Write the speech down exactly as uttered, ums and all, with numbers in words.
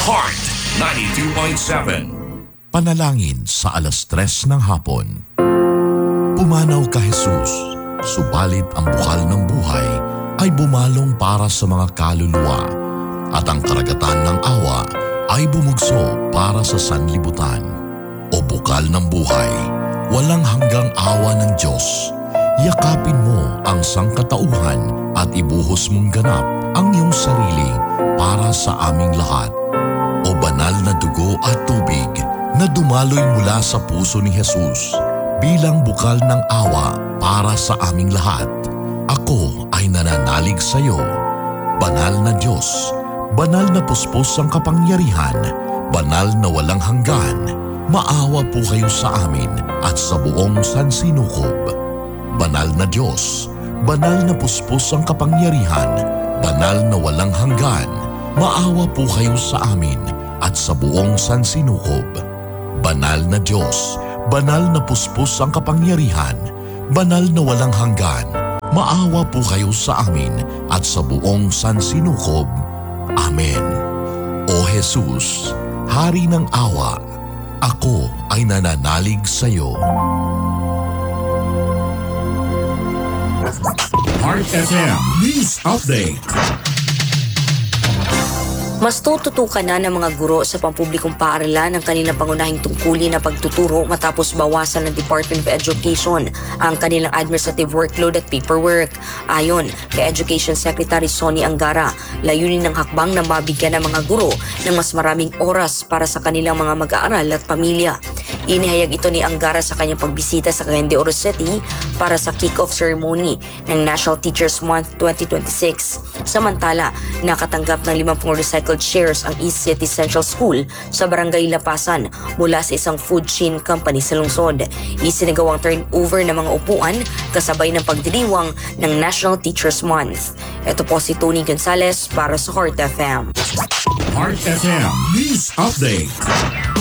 Heart ninety-two point seven. Panalangin sa alas tres ng hapon. Pumanaw ka, Jesus, subalit ang bukal ng buhay ay bumalong para sa mga kaluluwa at ang karagatan ng awa ay bumugso para sa sanlibutan. O bukal ng buhay, walang hanggang awa ng Diyos, yakapin mo ang sangkatauhan at ibuhos mong ganap ang iyong sarili para sa aming lahat. O banal na dugo at tubig na dumaloy mula sa puso ni Jesus bilang bukal ng awa para sa aming lahat. Ako ay nananalig sa iyo. Banal na Diyos, banal na puspos ang kapangyarihan, banal na walang hanggan, maawa po kayo sa amin at sa buong sansinukob. Banal na Diyos, banal na puspos ang kapangyarihan, banal na walang hanggan, maawa po kayo sa amin at sa buong sansinukob. Banal na Diyos, banal na puspos ang kapangyarihan, banal na walang hanggan, maawa po kayo sa amin at sa buong sansinukob. Amen. O Jesus, Hari ng awa, ako ay nananalig sa iyo. Heart F M News Update. Mas tututukan na ng mga guro sa pampublikong paaralan ang kanilang pangunahing tungkulin na pagtuturo matapos bawasan ng Department of Education ang kanilang administrative workload at paperwork. Ayon kay Education Secretary Sonny Angara, layunin ng hakbang na mabigyan ng mga guro ng mas maraming oras para sa kanilang mga mag-aaral at pamilya. Inihayag ito ni Angara sa kanyang pagbisita sa Cagayan de Oro City para sa kick-off ceremony ng National Teachers Month twenty twenty-six. Samantala, nakatanggap ng limangpung recycled shares ang East City Central School sa Barangay Lapasan mula sa isang food chain company sa lungsod. Isinagawang turnover ng mga upuan kasabay ng pagdiriwang ng National Teachers Month. Ito po si Tony Gonzalez para sa Heart F M. Heart F M News Update.